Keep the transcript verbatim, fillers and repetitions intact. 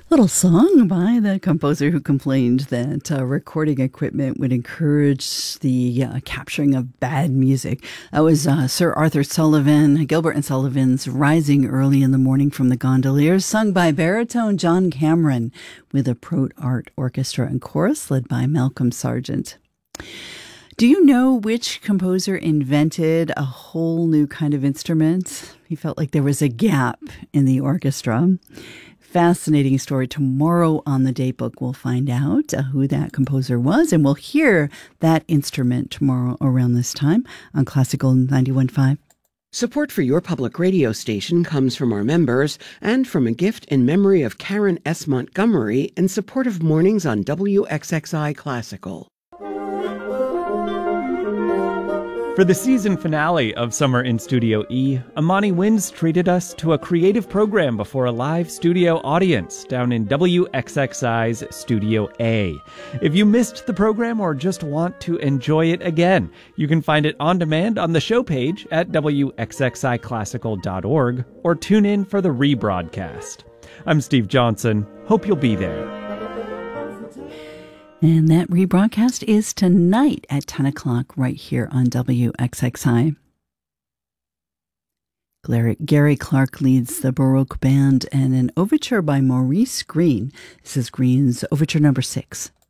Little song by the composer who complained that uh, recording equipment would encourage the uh, capturing of bad music. That was uh, Sir Arthur Sullivan, Gilbert and Sullivan's Rising Early in the Morning from the Gondoliers, sung by baritone John Cameron with a Prote Art Orchestra and chorus led by Malcolm Sargent. Do you know which composer invented a whole new kind of instrument? He felt like there was a gap in the orchestra. Fascinating story. Tomorrow on the Datebook, we'll find out uh, who that composer was, and we'll hear that instrument tomorrow around this time on Classical ninety-one point five. Support for your public radio station comes from our members and from a gift in memory of Karen S. Montgomery in support of mornings on W X X I Classical. For the season finale of Summer in Studio E, Amani Winds treated us to a creative program before a live studio audience down in W X X I's Studio A. If you missed the program or just want to enjoy it again, you can find it on demand on the show page at W X X I classical dot org or tune in for the rebroadcast. I'm Steve Johnson. Hope you'll be there. And that rebroadcast is tonight at ten o'clock right here on W X X I. Gary Clark leads the Baroque Band and an overture by Maurice Green. This is Green's Overture Number Six.